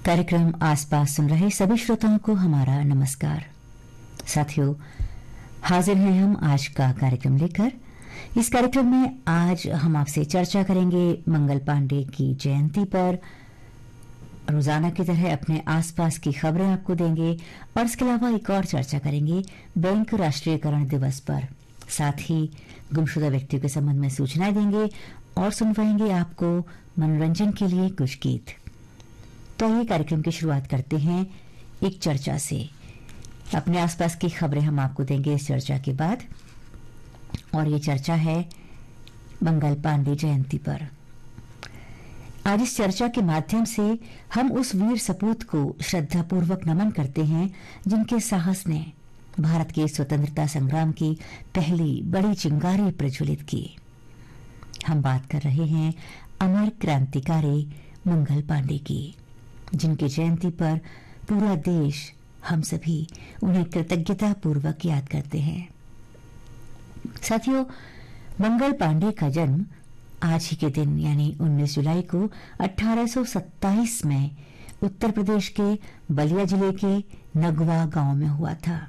कार्यक्रम आसपास सुन रहे सभी श्रोताओं को हमारा नमस्कार। साथियों, हाजिर हैं हम आज का कार्यक्रम लेकर। इस कार्यक्रम में आज हम आपसे चर्चा करेंगे मंगल पांडे की जयंती पर। रोजाना की तरह अपने आसपास की खबरें आपको देंगे और इसके अलावा एक और चर्चा करेंगे बैंक राष्ट्रीयकरण दिवस पर। साथ ही गुमशुदा व्यक्तियों के संबंध में सूचनाएं देंगे और सुनवाएंगे आपको मनोरंजन के लिए कुछ गीत। तो ये कार्यक्रम की शुरुआत करते हैं एक चर्चा से। अपने आसपास की खबरें हम आपको देंगे इस चर्चा के बाद, और ये चर्चा है मंगल पांडे जयंती पर। आज इस चर्चा के माध्यम से हम उस वीर सपूत को श्रद्धापूर्वक नमन करते हैं जिनके साहस ने भारत के स्वतंत्रता संग्राम की पहली बड़ी चिंगारी प्रज्वलित की। हम बात कर रहे हैं अमर क्रांतिकारी मंगल पांडे की, जिनकी जयंती पर पूरा देश, हम सभी उन्हें कृतज्ञता पूर्वक याद करते हैं। साथियों, मंगल पांडे का जन्म आज ही के दिन यानी 19 जुलाई को 1827 में उत्तर प्रदेश के बलिया जिले के नगवा गांव में हुआ था।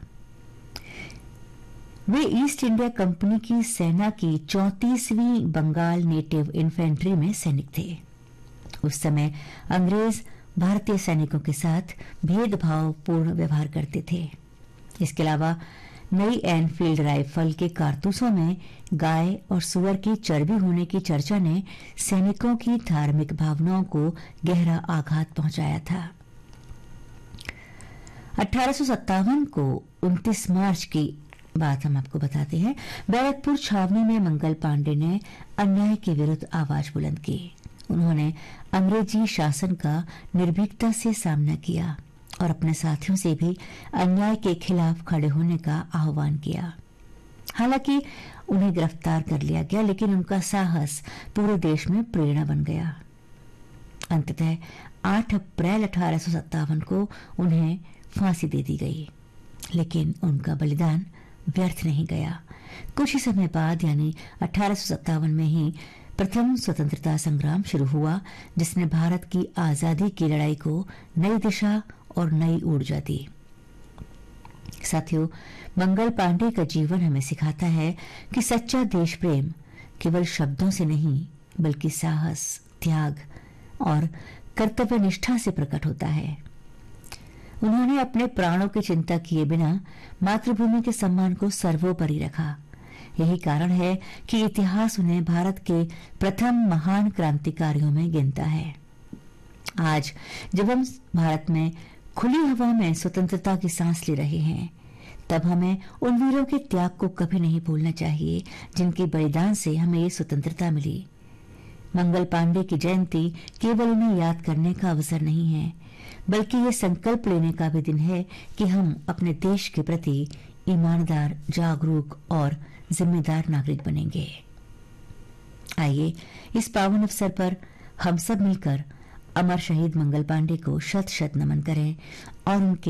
वे ईस्ट इंडिया कंपनी की सेना की 34वीं बंगाल नेटिव इन्फेंट्री में सैनिक थे। उस समय अंग्रेज भारतीय सैनिकों के साथ भेदभावपूर्ण व्यवहार करते थे। इसके अलावा नई एनफील्ड राइफल के कारतूसों में गाय और सुअर की चर्बी होने की चर्चा ने सैनिकों की धार्मिक भावनाओं को गहरा आघात पहुंचाया था। 1857 को 29 मार्च की बात हम आपको बताते हैं। बैरकपुर छावनी में मंगल पांडे ने अन्याय के विरुद्ध आवाज बुलंद की। उन्होंने अंग्रेजी शासन का निर्भीकता से सामना किया और अपने साथियों से भी अन्याय के खिलाफ खड़े होने का आह्वान किया। हालांकि उन्हें गिरफ्तार कर लिया गया, लेकिन उनका साहस पूरे देश में प्रेरणा बन गया। अंततः 8 अप्रैल 1857 को उन्हें फांसी दे दी गई, लेकिन उनका बलिदान व्यर्थ नहीं गया। कुछ ही समय बाद यानी 1857 में ही प्रथम स्वतंत्रता संग्राम शुरू हुआ, जिसने भारत की आजादी की लड़ाई को नई दिशा और नई ऊर्जा दी। साथियों, मंगल पांडे का जीवन हमें सिखाता है कि सच्चा देश प्रेम केवल शब्दों से नहीं बल्कि साहस, त्याग और कर्तव्य निष्ठा से प्रकट होता है। उन्होंने अपने प्राणों की चिंता किए बिना मातृभूमि के सम्मान को सर्वोपरि रखा। यही कारण है कि इतिहास उन्हें भारत के प्रथम महान क्रांतिकारियों में गिनता है। आज जब हम भारत में खुली हवा में स्वतंत्रता की सांस ले रहे हैं, तब हमें उन वीरों के त्याग को कभी नहीं भूलना चाहिए जिनके बलिदान से हमें ये स्वतंत्रता मिली। मंगल पांडे की जयंती केवल उन्हें याद करने का अवसर नहीं है, बल्कि ये संकल्प लेने का भी दिन है कि हम अपने देश के प्रति ईमानदार, जागरूक और जिम्मेदार नागरिक बनेंगे। आइए इस पावन अवसर पर हम सब मिलकर अमर शहीद मंगल पांडे को शत शत नमन करें और उनके